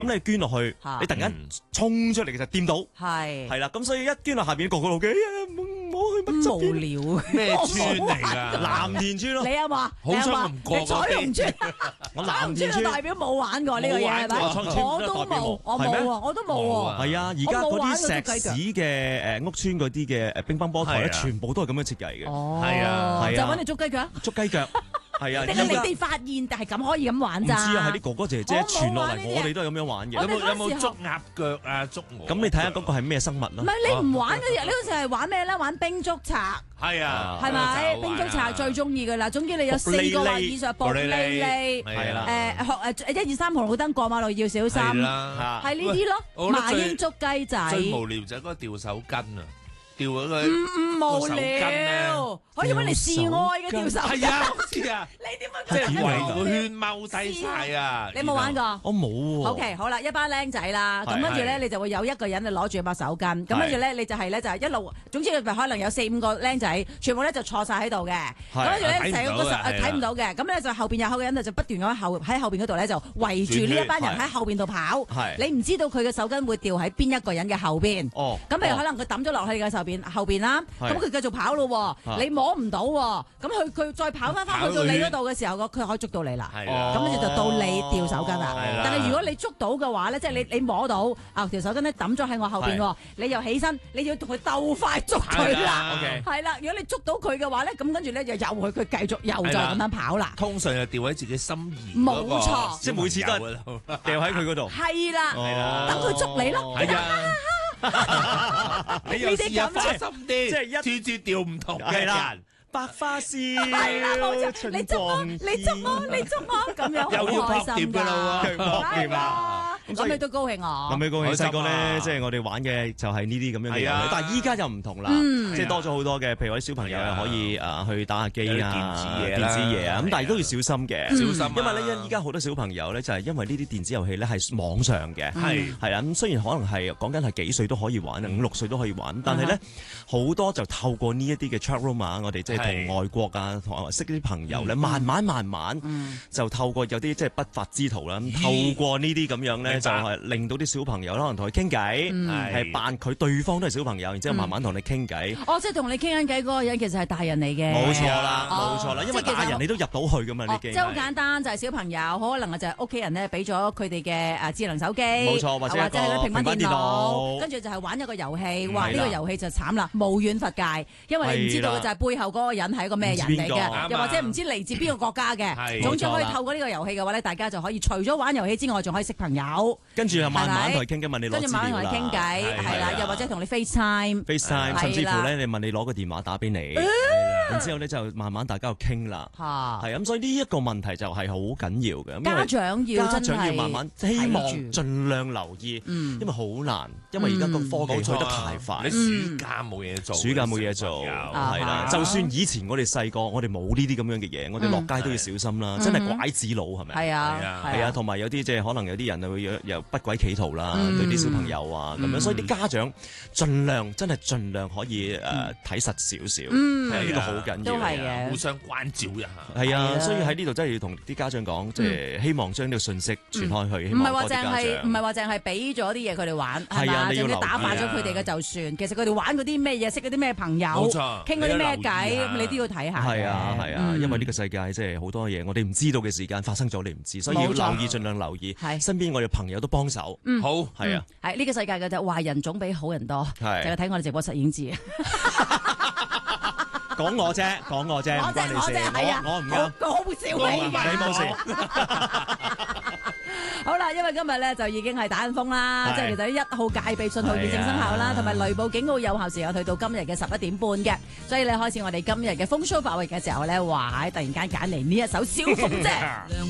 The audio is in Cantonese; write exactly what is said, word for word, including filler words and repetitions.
咁你捐落去，你突然間衝出嚟就掂到， 係係啦，咁所以一捐落下邊個個路嘅，唔好去乜側邊。 無聊咩村嚟㗎？ 藍田村咯， 你有冇啊？ 好彩我唔過你彩虹村， 我彩虹藍田村村代表冇玩過呢個嘢係咪？我都冇，我冇喎，我都冇喎。 係啊，而家嗰啲石屎嘅誒屋村嗰啲嘅誒乒乓波台咧，全部都係咁樣設計嘅。 哦， 係啊， 係啊， 就揾你捉雞腳， 捉雞腳。係啊， 定係你哋發現，但係咁可以咁玩咋？ 唔知啊，係啲哥哥姐姐傳落嚟，我哋都係咁樣玩嘅。 有冇有冇捉鴨腳啊？捉鵝？ 咁你睇下嗰個係咩生物咯？ 唔係你唔玩嗰日，你嗰時係玩咩咧？玩冰竹賊。 係啊， 係咪？冰竹賊最中意㗎啦。總之你有四個或以上，薄利利， 係啦。 誒學誒一二三紅綠燈過馬路要小心。係啦， 係呢啲咯。麻鷹捉雞仔。 最無聊就係嗰個掉手巾啊！掉咗佢唔唔無聊，可以揾嚟示愛嘅掉手巾。 係啊，我知啊。 你點樣即係圍個圈踎低晒啊！ 你冇玩過？ 我冇喎。 OK，好啦，一班僆仔啦，咁跟住咧，你就會有一個人就攞住把手巾，咁跟住咧，你就係咧就係一路，總之佢可能有四五個僆仔，全部咧就坐晒喺度嘅，咁跟住咧成個睇唔到嘅，咁咧就後邊有個人就不斷咁後喺後邊嗰度咧就圍住呢一班人喺後邊度跑，你唔知道佢嘅手巾會掉喺邊一個人嘅後邊，咁譬如可能佢抌咗落去嘅後邊後邊啦，咁佢繼續跑咯，你摸唔到，咁佢佢再跑翻翻去到你嗰度嘅時候，佢可以捉到你啦，咁跟住就到你掉手巾啦。但係如果你捉到嘅話咧，即係你你摸到啊條手巾咧抌咗喺我後邊喎，你又起身，你要同佢鬥快捉佢啦，係啦。如果你捉到佢嘅話咧，咁跟住咧就由佢佢繼續又再咁樣跑啦。 通常就掉喺自己心儀， 冇錯， 即係每次都係掉喺佢嗰度。 係啦，等佢捉你咯。 係啊，你又試下花心啲， 即係一次次掉唔同嘅人。 百花鮮， 係啦，冇錯，你捉我，你捉我，你捉我，咁樣又要好開心㗎， 撲碟啊！ 咁你都高興啊！ 咁你高興細個咧，即係我哋玩嘅就係呢啲咁樣嘅遊戲，但係依家就唔同啦，即係多咗好多嘅，譬如話啲小朋友又可以誒去打下機啊，電子嘢、電子嘢啊，咁但係都要小心嘅，小心，因為咧依家好多小朋友咧就係因為呢啲電子遊戲咧係網上嘅，係係啊，咁雖然可能係講緊係幾歲都可以玩，五六歲都可以玩，但係咧好多就透過呢一啲嘅 chat room 啊，我哋即係同外國啊，同識啲朋友咧，慢慢慢慢就透過有啲即係不法之徒啦，透過呢啲咁樣咧。就係令到啲小朋友可能同佢傾偈，係扮佢對方都係小朋友，然之後慢慢同你傾偈。 哦，即係同你傾緊偈嗰個人其實係大人嚟嘅。 冇錯啦，冇錯啦，因為大人你都入到去噶嘛，呢啲。 即係好簡單，就係小朋友，可能就係屋企人咧俾咗佢哋嘅誒智能手機， 冇錯，或者係個平板電腦，跟住住就係玩一個遊戲。哇！呢個遊戲就慘啦，無遠弗屆，因為你唔知道嘅就係背後嗰個人係一個咩人嚟嘅，又或者唔知嚟自邊個國家嘅。總之可以透過呢個遊戲嘅話咧，大家就可以除咗玩遊戲之外，仲可以識朋友。 跟住又慢慢同佢傾偈，問你攞資料啦。 跟住慢慢同佢傾偈，係啦，又或者同你 FaceTime，FaceTime， 甚至乎咧，你問你攞個電話打俾你，然之後咧就慢慢大家又傾啦。係咁，所以呢一個問題就係好緊要嘅。 家長要家長要慢慢希望盡量留意，因為好難，因為而家個科技去得太快。 你暑假冇嘢做， 暑假冇嘢做，係啦。就算以前我哋細個，我哋冇呢啲咁樣嘅嘢，我哋落街都要小心啦。真係拐子佬係咪？ 係啊， 係啊，同埋有啲即係可能有啲人會有不軌企圖啦，對啲小朋友啊咁樣，所以啲家長盡量真係盡量可以誒睇實少少，呢個好緊要， 都係嘅， 互相關照一下。 係啊，所以喺呢度真係要同啲家長講，即係希望將呢個信息傳開去。 唔係話淨係唔係話淨係俾咗啲嘢佢哋玩，係嘛？仲要打發咗佢哋嘅就算。其實佢哋玩嗰啲咩嘢，識嗰啲咩朋友，傾嗰啲咩偈，咁你都要睇下。 係啊係啊，因為呢個世界即係好多嘢，我哋唔知道嘅時間發生咗，你唔知，所以要留意，盡量留意。身邊我哋朋友都幫手。好係啊， 係呢個世界嘅就壞人總比好人多，就係睇我哋直播室已經知。 講我啫，講我啫，唔關你事。我我唔啱， 我好笑你你冇事。 好啦，因為今日咧就已經係打緊風啦，即係其實一號戒備信號現正生效啦，同埋雷暴警告有效時間去到今日嘅十一點半嘅，所以咧開始我哋今日嘅風騷發圍嘅時候咧，哇！突然間揀嚟呢一首小鳳姐。